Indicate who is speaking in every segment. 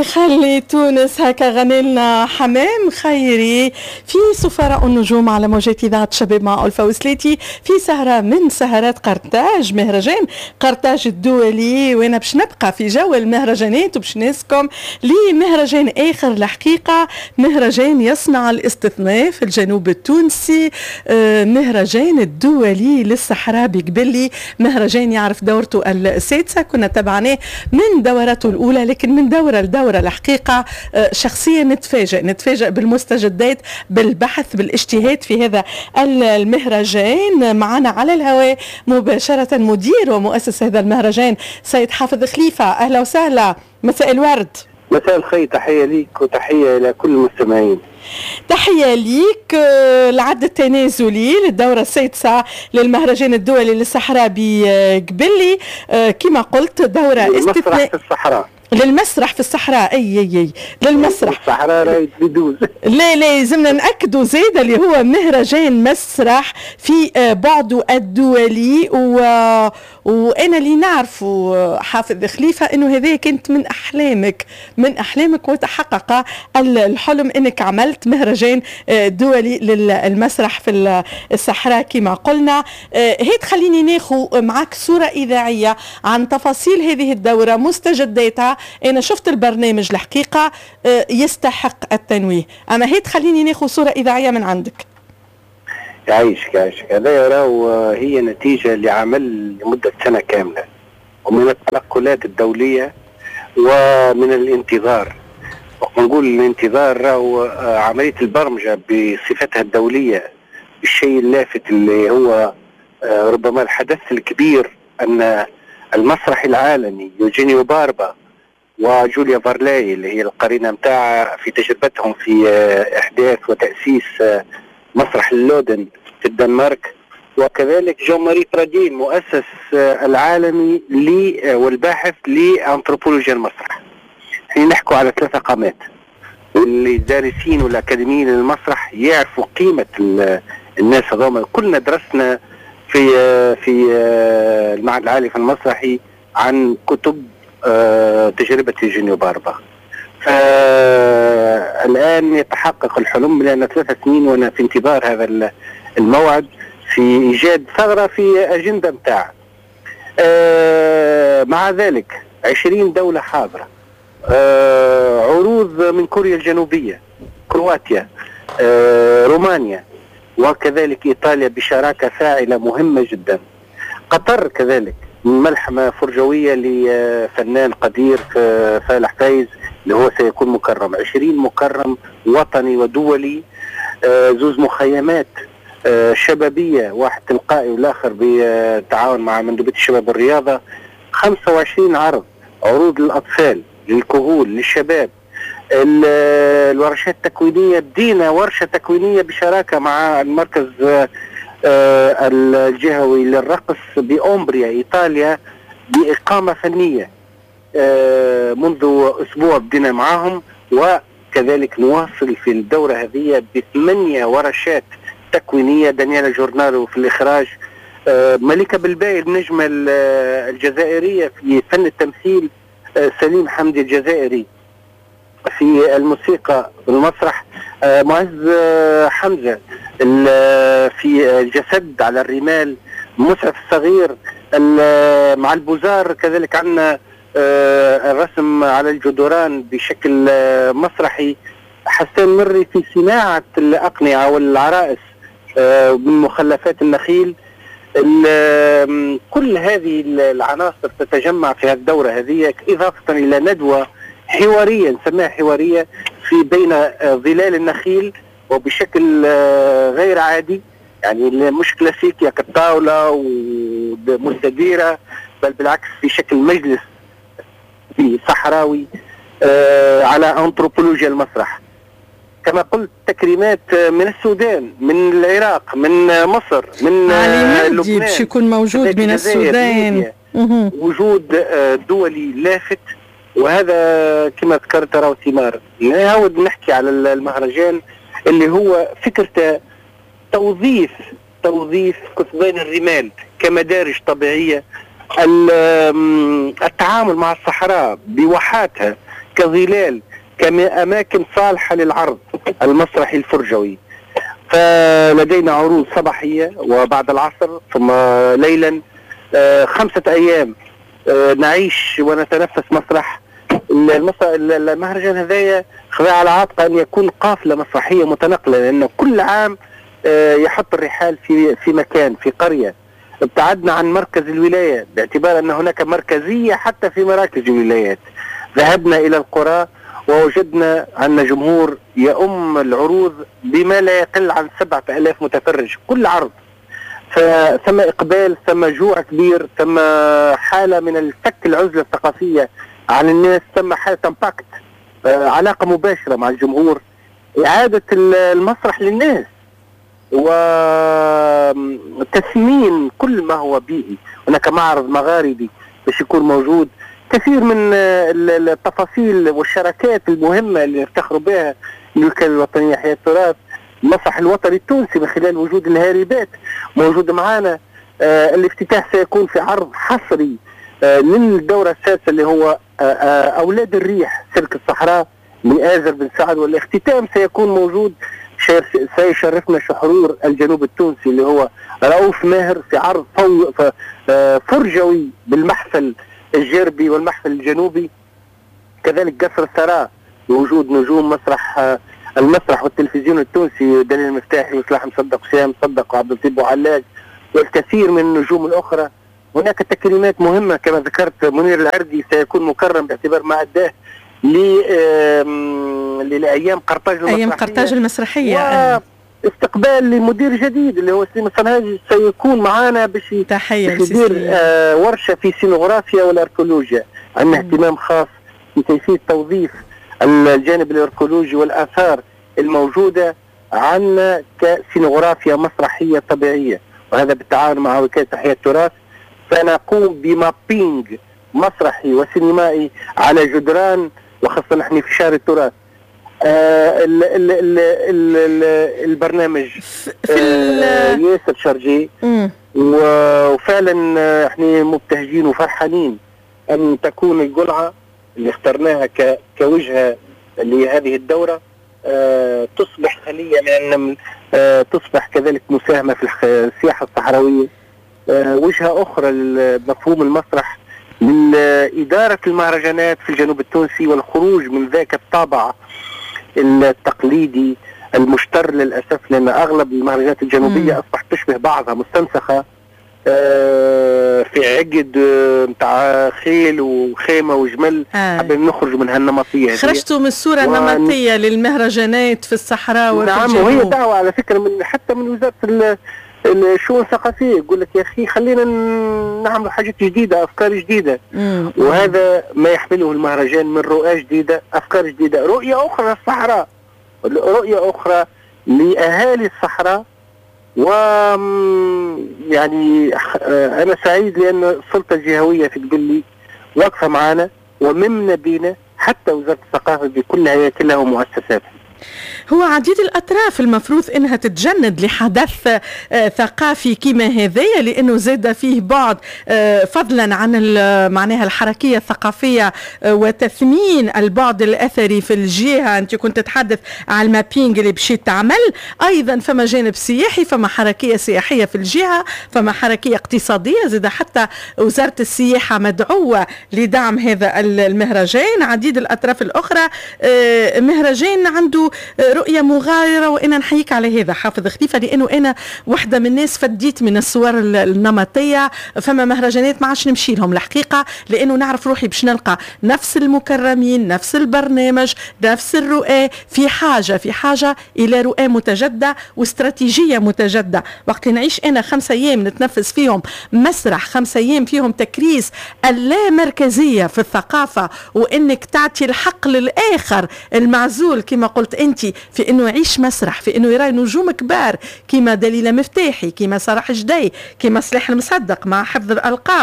Speaker 1: يخلي تونس هكا غني لنا حمام خيري في سفراء النجوم على موجات إذاعة شباب مع ألفا وسليتي في سهرة من سهرات قرطاج، مهرجان قرطاج الدولي، وانا باش نبقى في جو المهرجانات وباش نسكم لمهرجان آخر الحقيقة، مهرجان يصنع الاستثناء في الجنوب التونسي، مهرجان الدولي للصحراء بقبلي، مهرجان يعرف دورته السادسة، كنا تبعناه من دورته الأولى، لكن من دورة لدورة الحقيقة شخصيا نتفاجئ بالمستجدات، بالبحث، بالاجتهاد في هذا المهرجان. معنا على الهواء مباشرة مدير ومؤسس هذا المهرجان سيد حافظ خليفة، أهلا وسهلا، مساء الورد.
Speaker 2: مساء الخير، تحية ليك وتحية إلى كل المستمعين.
Speaker 1: تحية ليك. العد التنازلي للدورة السادسة للمهرجان الدولي للصحراء بقبلي، كما قلت دورة
Speaker 2: استثناء في الصحراء،
Speaker 1: للمسرح في الصحراء. اي للمسرح
Speaker 2: الصحراء راهي بدوز.
Speaker 1: لا لازمنا نأكدوا زيادة اللي هو مهرجان مسرح في بعده الدولي، وانا اللي نعرفه حافظ خليفة انه هذه كانت من احلامك وتحقق الحلم انك عملت مهرجان دولي للمسرح في الصحراء كما قلنا. هيك خليني ناخذ معك صورة إذاعية عن تفاصيل هذه الدورة، مستجداتها. أنا شفت البرنامج الحقيقة يستحق التنويه، أما هيك خليني ناخذ صورة إذاعية من عندك.
Speaker 2: يعيشك هذا راهو هي نتيجة لعمل لمدة سنة كاملة، ومن التنقلات الدولية ومن الانتظار. ونقول الانتظار راهو عملية البرمجة بصفتها الدولية، الشيء اللافت اللي هو ربما الحدث الكبير أن المسرح العالمي يوجينيو باربا وجوليا فارلاي اللي هي القرينة متاعها في تجربتهم في إحداث وتأسيس مسرح اللودن في الدنمارك، وكذلك جون ماري برادين مؤسس العالمي والباحث لأنثروبولوجيا المسرح. احنا نحكوا على 3 قامات، واللي دارسين والأكاديميين للمسرح يعرفوا قيمة الناس هذوما. كلنا درسنا في المعهد العالي في المسرحي عن كتب تجربة يوجينيو باربا. فالآن يتحقق الحلم، لأن 3 سنين وأنا في انتظار هذا الموعد في إيجاد ثغرة في أجندة متاع. مع ذلك 20 دولة حاضرة، عروض من كوريا الجنوبية، كرواتيا، رومانيا، وكذلك إيطاليا بشراكة فاعلة مهمة جدا. قطر كذلك ملحمة فرجوية لفنان قدير فالح فايز اللي هو سيكون مكرم، 20 مكرم وطني ودولي، 2 مخيمات شبابية، واحد تلقائي والآخر بالتعاون مع مندوبية الشباب والرياضة، 25 عروض للأطفال، للكهول، للشباب، الورشات التكوينية. بدينا ورشة تكوينية بشراكة مع المركز الجهوي للرقص بأومبريا إيطاليا بإقامة فنية، منذ أسبوع بدينا معهم، وكذلك نواصل في الدورة هذه ب8 ورشات تكوينية. دانيالا جورنالو في الإخراج، ملكة بالباي النجمة الجزائرية في فن التمثيل، سليم حمدي الجزائري في الموسيقى والمسرح، معز حمزة في الجسد على الرمال، مسعف الصغير مع البوزار، كذلك عندنا الرسم على الجدران بشكل مسرحي، حسان مري في صناعة الأقنعة والعرائس من مخلفات النخيل. كل هذه العناصر تتجمع في الدورة هذه، إضافة إلى ندوة حوارية نسميها حوارية في بين ظلال النخيل وبشكل غير عادي، يعني مش كلاسيكية كالطاولة ومستديرة، بل بالعكس في شكل مجلس في صحراوي على أنثروبولوجيا المسرح. كما قلت تكريمات من السودان، من العراق، من مصر، من
Speaker 1: لبنان، باش يكون موجود من السودان،
Speaker 2: وجود دولي لافت. وهذا كما ذكرت راهو ثمار. نعاود نحكي على المهرجان اللي هو فكرته توظيف كثبان الرمال كمدارج طبيعية، التعامل مع الصحراء بواحاتها كظلال كأماكن صالحة للعرض المسرحي الفرجوي. فلدينا عروض صباحية وبعد العصر ثم ليلا 5 أيام نعيش ونتنفس مسرح. المهرجان هذايا خذا على عاتقه أن يكون قافلة مسرحية متنقلة، لأنه كل عام يحط الرحال في مكان، في قرية. ابتعدنا عن مركز الولاية باعتبار أن هناك مركزية حتى في مراكز الولايات. ذهبنا إلى القرى ووجدنا أن جمهور يؤم العروض بما لا يقل عن 7000 متفرج كل عرض. فثم إقبال، ثم جوع كبير، ثم حالة من الفك العزلة الثقافية عن الناس، ثم حالة امباكت، علاقة مباشرة مع الجمهور، إعادة المسرح للناس وتثمين كل ما هو بيئي. هناك معرض مغاربي باش يكون موجود، كثير من التفاصيل والشراكات المهمة اللي يفتخروا بها الوكالة الوطنية حياة التراث. المسرح الوطني التونسي من خلال وجود الهاربات موجود معنا. الافتتاح سيكون في عرض حصري للدورة السادسة اللي هو أولاد الريح سلك الصحراء لآزر بن سعد، والاختتام سيكون موجود سيشرفنا شحرور الجنوب التونسي اللي هو رؤوف ماهر في عرض فرجوي بالمحفل الجربي والمحفل الجنوبي. كذلك قصر الثراء وجود نجوم مسرح المسرح والتلفزيون التونسي، دليل المفتاحي وسلاح مصدق وسام مصدق وعبد اللطيف بوعلاج والكثير من النجوم الأخرى. هناك تكريمات مهمة كما ذكرت، منير العردي سيكون مكرم باعتبار ما أداه لأيام قرطاج المسرحية.
Speaker 1: أيام قرطاج المسرحية.
Speaker 2: واستقبال لمدير جديد اللي هو سليم الصنهاجي سيكون معنا باش يدير ورشة في السينوغرافيا والأركولوجيا. عندنا اهتمام خاص بكيفية توظيف الجانب الأركولوجي والآثار الموجودة عنا كسينوغرافيا مسرحية طبيعية، وهذا بالتعاون مع وكالة حياة التراث. سنقوم بمابينج مسرحي وسينمائي على جدران، وخاصة نحن في شهر التراث. البرنامج ياسر شرجي، وفعلا احنا مبتهجين وفرحانين ان تكون القلعة اللي اخترناها كوجهة لهذه الدورة تصبح خلية من النمل، تصبح كذلك مساهمة في السياحة الصحراوية، وجهة أخرى لمفهوم المسرح لإدارة المهرجانات في الجنوب التونسي والخروج من ذاك الطابع التقليدي المشتر للأسف، لأن أغلب المهرجانات الجنوبية أصبحت تشبه بعضها، مستنسخة في عقد متاع خيل وخيمة وجمل. حابين نخرج من هالنمطية.
Speaker 1: خرجتوا من الصورة النمطية للمهرجانات في الصحراء وفي الجنوب.
Speaker 2: نعم، وهي دعوة على فكرة حتى من وزارة الشؤون الثقافية، يقول لك يا أخي خلينا نعمل حاجات جديدة، أفكار جديدة. وهذا ما يحمله المهرجان من رؤى جديدة، أفكار جديدة، رؤية أخرى للصحراء، رؤية أخرى لأهالي الصحراء. يعني أنا سعيد لأن السلطة الجهوية في قبلي واقفة معنا وممنا بينا، حتى وزارة الثقافة بكل هياكلها ومؤسساتها.
Speaker 1: هو عديد الأطراف المفروض إنها تتجند لحدث ثقافي كما هذايا، لأنه زاد فيه بعد فضلا عن معناها الحركية الثقافية وتثمين البعد الأثري في الجهة. أنت كنت تتحدث عن المابينج اللي بشيت تعمل، أيضا فما جانب سياحي، فما حركية سياحية في الجهة، فما حركية اقتصادية، زاد حتى وزارة السياحة مدعوة لدعم هذا المهرجان. عديد الأطراف الأخرى مهرجان عنده رؤية مغايرة، وأنا نحييك على هذا حافظ خليفة، لأنه أنا واحدة من الناس فديت من الصور النمطية. فما مهرجانات ما عادش نمشي لهم الحقيقة، لأنه نعرف روحي باش نلقى نفس المكرمين، نفس البرنامج، نفس الرؤى. في حاجة إلى رؤى متجددة واستراتيجية متجددة. وقت نعيش أنا 5 أيام نتنفس فيهم مسرح، 5 أيام فيهم تكريس اللا مركزية في الثقافة، وإنك تعطي الحق للآخر المعزول كما قلت أنت في أنه يعيش مسرح، في أنه يرى نجوم كبار كما دليل مفتاحي، كما صلاح جدي، كما سلاح المصدق مع حفظ الألقاب.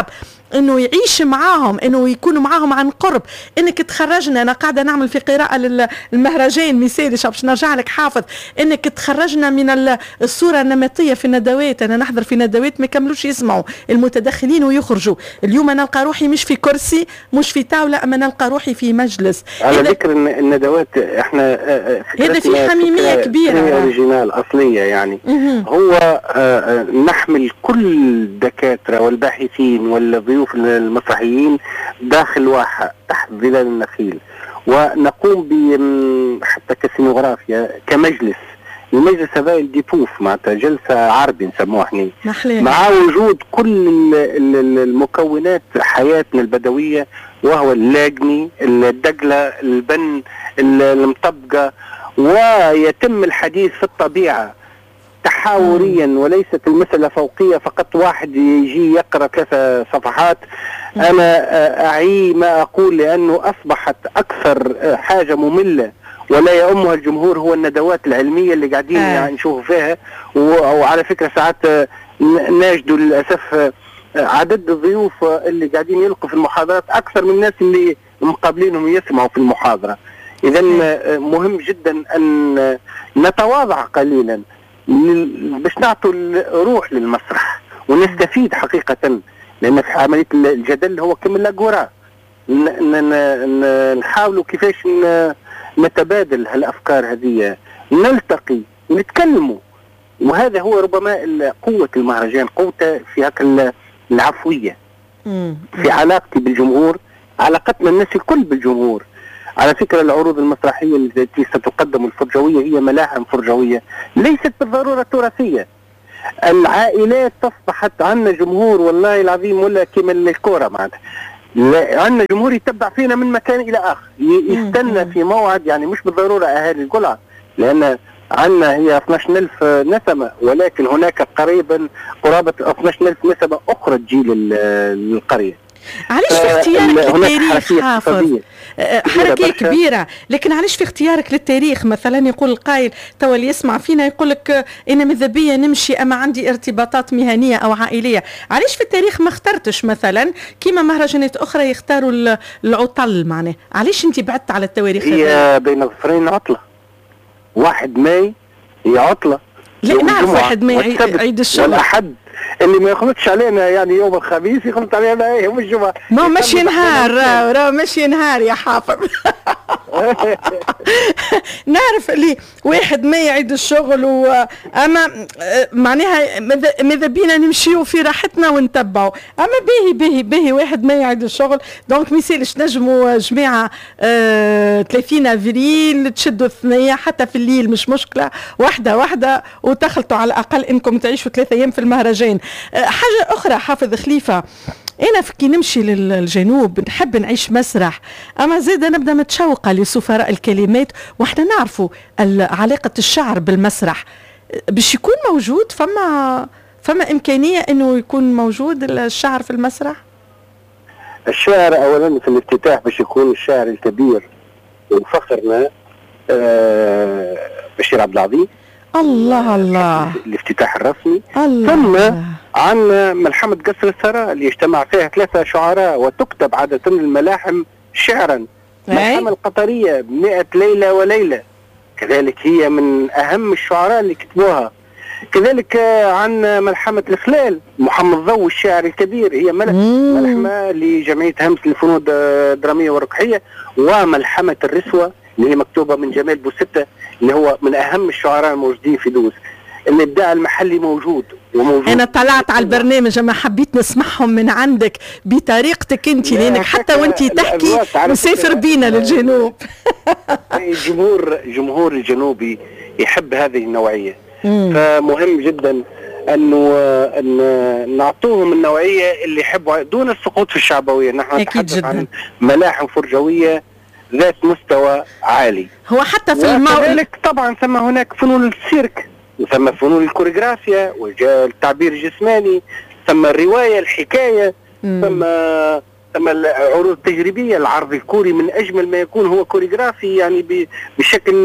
Speaker 1: انه يعيش معاهم، انه يكونوا معاهم عن قرب، انك تخرجنا. انا قاعده نعمل في قراءه للمهرجان مثالي باش نرجع لك حافظ، انك تخرجنا من الصوره النمطيه في الندوات. انا نحضر في ندوات ما يكملوش يسمعوا المتدخلين ويخرجوا. اليوم انا نلقى روحي مش في كرسي مش في طاوله، اما نلقى روحي في مجلس.
Speaker 2: على ذكر الندوات، احنا
Speaker 1: هذا في حميميه كبيره
Speaker 2: اوريجينال اصليه يعني. هو نحمل كل الدكاتره والباحثين والضيوف المسرحيين داخل واحة تحت ظلال النخيل، ونقوم حتى كسينوغرافيا كمجلس. المجلس هذا الديبوف معناتها جلسة عربي نسموه احنا، مع وجود كل المكونات حياتنا البدوية، وهو اللاجني، الدقلة، البن، المطبقة، ويتم الحديث في الطبيعة تحاوريا، وليست المسألة فوقية فقط واحد يجي يقرأ 3 صفحات. أنا أعي ما أقول، لأنه أصبحت أكثر حاجة مملة ولا يؤمها الجمهور هو الندوات العلمية اللي قاعدين يعني نشوف فيها. وعلى فكرة ساعات نجدوا للأسف عدد الضيوف اللي قاعدين يلقوا في المحاضرات أكثر من الناس اللي مقابلينهم يسمعوا في المحاضرة. إذا مهم جدا أن نتواضع قليلا باش نعطوا الروح للمسرح ونستفيد حقيقة، لأن في عملية الجدل هو كم الأقوراء، نحاولوا كيفاش نتبادل هالأفكار هذه، نلتقي نتكلموا. وهذا هو ربما قوة المهرجان، قوته في هكا العفوية في علاقتي بالجمهور، علاقتنا الناس الكل بالجمهور. على فكرة العروض المسرحية التي ستقدم الفرجوية هي ملاحم فرجوية ليست بالضرورة تراثية. العائلات أصبحت عندنا جمهور والله العظيم ولا كما الكورة معناتها، عندنا جمهور يتبع فينا من مكان إلى آخر، يستنى في موعد، يعني مش بالضرورة أهالي القلعة، لأن عندنا هي 12,000 نسمة، ولكن هناك قرابة 12,000 نسمة أخرى تجي للقرية.
Speaker 1: علاش في اختيارك للتاريخ حافظ؟ حركة كبيرة، لكن علاش في اختيارك للتاريخ؟ مثلا يقول القائل توا اللي يسمع فينا يقول لك انا ماذا بيا نمشي اما عندي ارتباطات مهنية او عائلية. علاش في التاريخ ما اخترتش مثلا كيما مهرجانات اخرى يختاروا العطل؟ معناه علاش انت بعدت على التواريخ؟
Speaker 2: هي بين الظفرين عطلة، 1 ماي هي عطلة،
Speaker 1: لا نعرف 1 ماي عيد الشغل،
Speaker 2: والأحد اللي ما يخلطش علينا يعني يوم الخميس يخلط علينا يوم الجمعة.
Speaker 1: ما ماشي نهار، راه ماشي نهار يا حافظ. نعرف اللي 1 ماي عيد الشغل، اما معناها ماذا بينا نمشيو في راحتنا ونتبعوا. اما باهي 1 ماي عيد الشغل، دونك ميسالش نجموا جماعه 30 افريل تشدوا الثنيه حتى في الليل، مش مشكله، واحده وتخلطوا على الاقل انكم تعيشوا 3 ايام في المهرجان. حاجه اخرى حافظ خليفه، أنا كي نمشي للجنوب نحب نعيش مسرح، أما زيدا نبدأ متشوقة لسفراء الكلمات، وإحنا نعرفوا علاقة الشعر بالمسرح باش يكون موجود. فما إمكانية أنه يكون موجود الشعر في المسرح؟
Speaker 2: الشعر أولا في الافتتاح باش يكون الشاعر الكبير وفخرنا بشير عبد العظيم،
Speaker 1: الله
Speaker 2: الافتتاح الرسمي. ثم عن ملحمة قصر الثراء اللي يجتمع فيها 3 شعراء وتكتب عادة الملاحم شعرا. ملحمة القطرية 100 ليلة وليلة كذلك هي من أهم الشعراء اللي كتبوها. كذلك عن ملحمة الخلال محمد ضو الشاعر الكبير، هي ملحمة لجمعية همس للفنون الدرامية والرقحية. وملحمة الرسوة اللي هي مكتوبة من جمال بوستة اللي هو من أهم الشعراء الموجودين في دوز. الإبداع المحلي موجود
Speaker 1: أنا طلعت على البرنامج أما حبيت نسمعهم من عندك بطريقتك أنت، لأنك حتى وأنت تحكي مسافر بينا للجنوب.
Speaker 2: جمهور الجنوبي يحب هذه النوعية، فمهم جدا أن نعطوهم النوعية اللي يحبوا دون السقوط في الشعبوية. نحن نتحدث عن ملاحم فرجوية ذات مستوى عالي.
Speaker 1: هو حتى في الموقف
Speaker 2: طبعا ثم هناك فنون السيرك، ثم فنون الكوريغرافيا والتعبير الجسماني، ثم الرواية الحكاية، ثم العروض التجريبية. العرض الكوري من أجمل ما يكون هو كوريغرافي يعني بشكل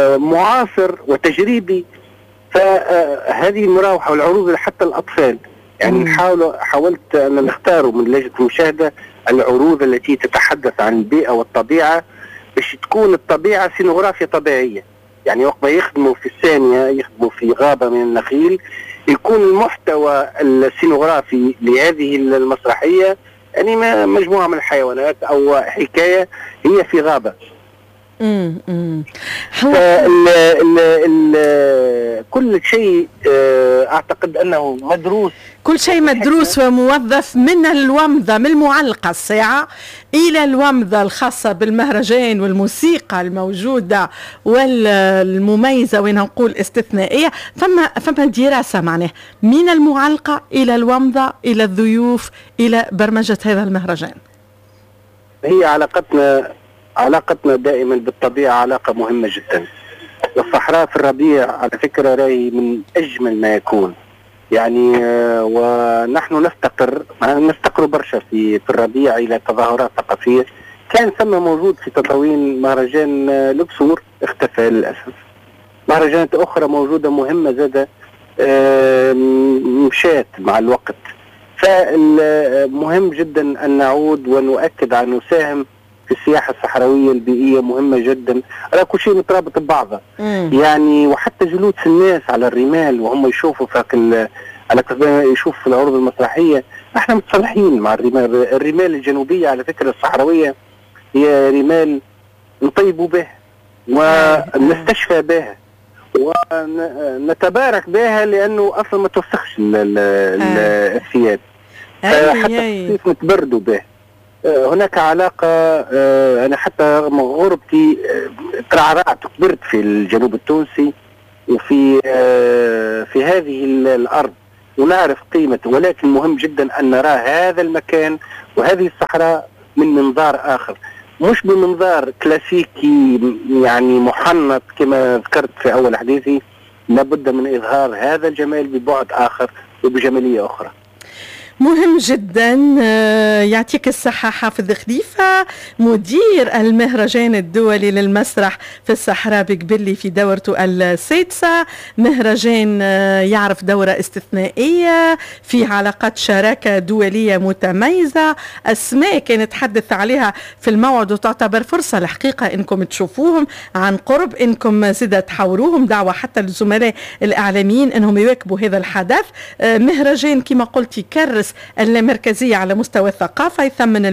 Speaker 2: معاصر وتجريبي. فهذه المراوحة والعروض حتى الأطفال يعني حاولت أن نختار من لجنة المشاهدة العروض التي تتحدث عن البيئة والطبيعة، باش تكون الطبيعة سينوغرافيا طبيعية. يعني وقت ما يخدموا في الثانية يخدموا في غابة من النخيل، يكون المحتوى السينوغرافي لهذه المسرحية يعني مجموعة من الحيوانات أو حكاية هي في غابة. كل شيء اعتقد انه مدروس،
Speaker 1: كل شيء مدروس وموظف، من الومضة، من المعلقة الساعة إلى الومضة الخاصة بالمهرجان والموسيقى الموجودة والمميزة وين نقول استثنائية. فما دراسة معناه من المعلقة إلى الومضة إلى الضيوف إلى برمجة هذا المهرجان.
Speaker 2: هي علاقتنا دائما بالطبيعة علاقة مهمة جدا. الصحراء في الربيع على فكرة راهي من أجمل ما يكون، يعني ونحن نفتقر برشا في الربيع إلى تظاهرات ثقافية. كان ثم موجود في تطاوين مهرجان لوكسور، اختفى للأسف. مهرجانات أخرى موجودة مهمة زادة مشات مع الوقت. فمهم جدا أن نعود ونؤكد أن نساهم في السياحة الصحراوية البيئية، مهمة جدا. راه كل شيء مترابط ببعضه. يعني وحتى جلوس الناس على الرمال وهم يشوفوا يشوفوا في العروض المسرحية، احنا متصالحين مع الرمال الجنوبية على فكرة الصحراوية هي رمال نطيبوا به ونستشفى بها ونتبارك بها، لأنه أصلا ما توسخش الثياب، حتى الصيف نتبردوا به. هناك علاقة. أنا حتى رغم غربتي ترعرعت وكبرت في الجنوب التونسي وفي هذه الأرض ونعرف قيمته، ولكن مهم جدا أن نرى هذا المكان وهذه الصحراء من منظار آخر، مش بمنظار كلاسيكي يعني محنط كما ذكرت في أول حديثي. لابد من إظهار هذا الجمال ببعد آخر وبجمالية أخرى.
Speaker 1: مهم جدا. يعطيك الصحة حافظ خليفة، مدير المهرجان الدولي للمسرح في الصحراء بقبلي في دورته السادسة. مهرجان يعرف دورة استثنائية في علاقات شراكة دولية متميزة، أسماء كانت تحدث عليها في الموعد وتعتبر فرصة الحقيقة إنكم تشوفوهم عن قرب، إنكم زيادة تحوروهم. دعوة حتى للزملاء الإعلاميين إنهم يواكبوا هذا الحدث. مهرجان كما قلت يكرس اللامركزية على مستوى الثقافة، يثمن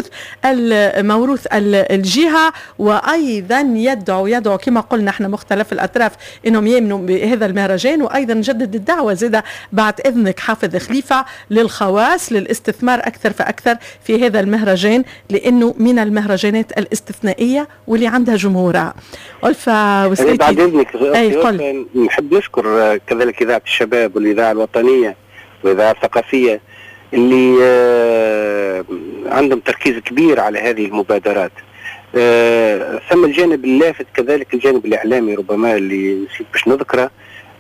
Speaker 1: الموروث الجهة، وأيضا يدعو كما قلنا احنا مختلف الأطراف انهم يامنوا بهذا المهرجان. وأيضا نجدد الدعوة زيادة بعد إذنك حافظ خليفة للخواص للاستثمار أكثر فأكثر في هذا المهرجان، لأنه من المهرجانات الاستثنائية واللي عندها جمهورها. ألفا وسليتي
Speaker 2: بعد إذنك نحب نشكر كذلك إذاعة الشباب والإذاعة الوطنية والإذاعة الثقافية اللي عندهم تركيز كبير على هذه المبادرات. ثم الجانب اللافت كذلك الجانب الإعلامي ربما اللي نسيت باش نذكره،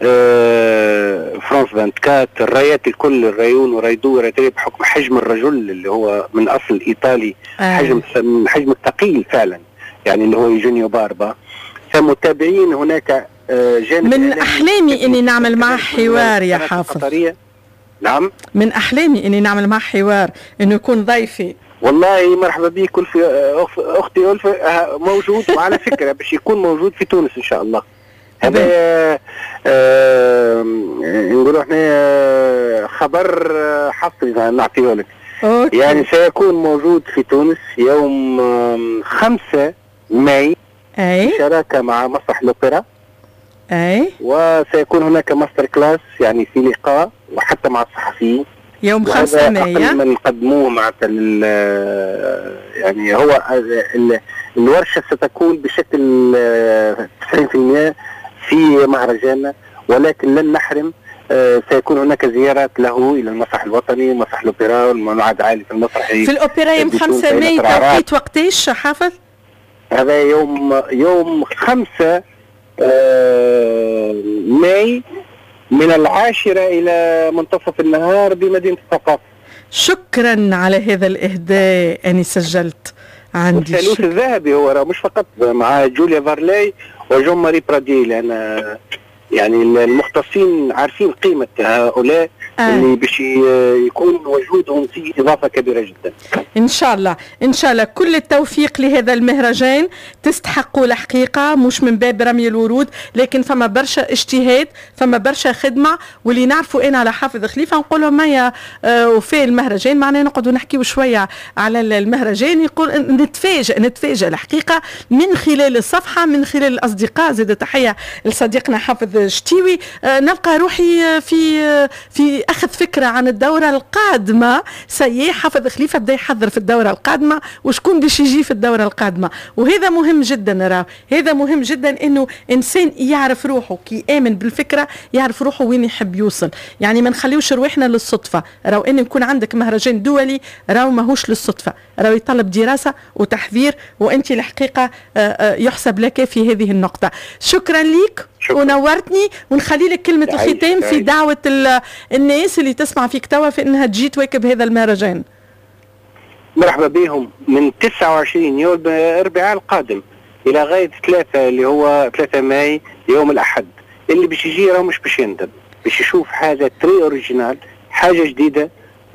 Speaker 2: فرانس 24، الرايات الكل، الرايون ورايدو وراتري، بحكم حجم الرجل اللي هو من أصل إيطالي، حجم الثقيل فعلا، يعني اللي هو يوجينيو باربا. فمتابعين هناك جانب
Speaker 1: من أحلامي إني نعمل معه حوار يا حافظ.
Speaker 2: نعم،
Speaker 1: من أحلامي إني نعمل معه حوار، إنه يكون ضيفي.
Speaker 2: والله مرحبا بك. أختي ألفة موجود، وعلى فكرة باش يكون موجود في تونس إن شاء الله. هذا نقولوا احنا خبر حصري نعطيه لك. يعني سيكون موجود في تونس يوم 5 ماي بشراكة مع مسرح الأوبرا. وسيكون هناك ماستر كلاس يعني في لقاء وحتى مع الصحفيين
Speaker 1: يوم 5 ماي.
Speaker 2: من نقدموه مع يعني هو الورشة ستكون بشكل 90% في مهرجاننا، ولكن لن نحرم. سيكون هناك زيارات له إلى المسرح الوطني، مسرح الأوبرا والمعهد العالي في المسرحي.
Speaker 1: في الأوبرا يوم 5 ماي توقيت وقتاش حافظ؟
Speaker 2: هذا يوم 5 ماي من 10 إلى منتصف النهار بمدينة الثقافة.
Speaker 1: شكرا على هذا الإهداء، أني سجلت عندي.
Speaker 2: الثالوث الذهبي هو مش فقط مع جوليا فارلاي وجون ماري برادي، لأن يعني المختصين عارفين قيمة هؤلاء اللي باش يكون وجودهم فيه إضافة كبيرة جدا.
Speaker 1: إن شاء الله إن شاء الله كل التوفيق لهذا المهرجان، تستحقوا الحقيقة، مش من باب رمي الورود، لكن فما برشا اجتهاد، فما برشا خدمة. واللي نعرفوا أنا على حافظ خليفة نقول لهم مايا وفي المهرجان معنا نقعدوا نحكيوا شوية على المهرجان، يقول نتفاجأ الحقيقة من خلال الصفحة، من خلال الأصدقاء. زاد تحية لصديقنا حافظ شتيوي. نلقى روحي في أخذ فكرة عن الدورة القادمة. سيء حافظ خليفة بدأ يحضر في الدورة القادمة وشكون باش يجي في الدورة القادمة، وهذا مهم جدا. راو هذا مهم جدا انه انسان يعرف روحه، كي آمن بالفكرة يعرف روحه وين يحب يوصل. يعني ما نخليوش روحنا للصدفة. راو ان يكون عندك مهرجان دولي راو ماهوش للصدفة، راو يطلب دراسة وتحضير، وانت الحقيقة يحسب لك في هذه النقطة. شكرا لك ونورتني، ونخلي لك كلمة الختام في دعوة الناس اللي تسمع فيك توا في انها تجي تواكب هذا المهرجان.
Speaker 2: مرحبا بهم من 29 يوم الأربعاء القادم إلى غاية 3 اللي هو 3 ماي يوم الأحد. اللي باش يجي راه مش باش يندم، باش يشوف حاجة تري أوريجينال، حاجة جديدة.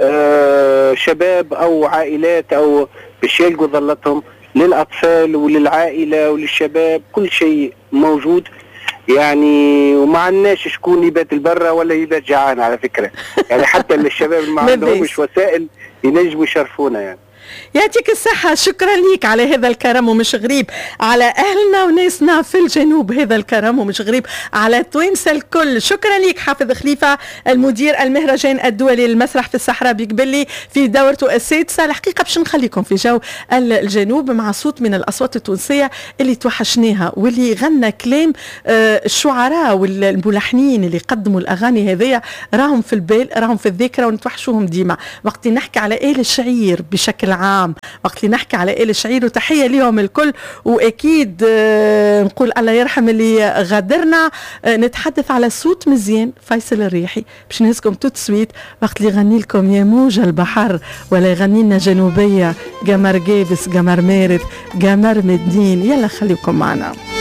Speaker 2: شباب أو عائلات أو باش يلقوا ظلتهم للأطفال وللعائلة وللشباب، كل شيء موجود. يعني وما عندناش شكون يبات البرة ولا يبات جعان على فكرة. يعني حتى الشباب اللي ما عندهمش وسائل ينجموا يشرفونا. يعني
Speaker 1: يعطيك الصحة. شكرا ليك على هذا الكرم، ومش غريب على أهلنا وناسنا في الجنوب. هذا الكرم ومش غريب على توينس الكل. شكرا ليك حافظ خليفة، المدير المهرجان الدولي للمسرح في الصحراء بقبلي في دورته السادسة. الحقيقة باش نخليكم في جو الجنوب مع صوت من الأصوات التونسية اللي توحشناها، واللي غنى كلام الشعراء والملحنين اللي قدموا الأغاني هذية راهم في البال، راهم في الذاكرة، ونتوحشوهم ديما. وقت نحكي على آل الشعير بشكل عام، وقت اللي نحكي على آل الشعير، وتحية ليهم الكل. وأكيد نقول الله يرحم اللي غادرنا. نتحدث على صوت مزيان فيصل الريحي باش نهزكم توت سويت وقت اللي يغني لكم يا موج البحر، ولا يغني لنا جنوبية قمر جابس قمر مارد قمر مدين. يلا خليكم معنا.